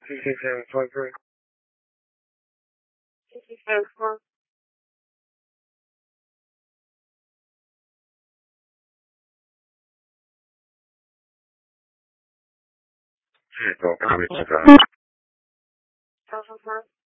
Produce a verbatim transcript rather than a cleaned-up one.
two six seven five three. two six seven four. Sí, todo cambio, chica. Four four four.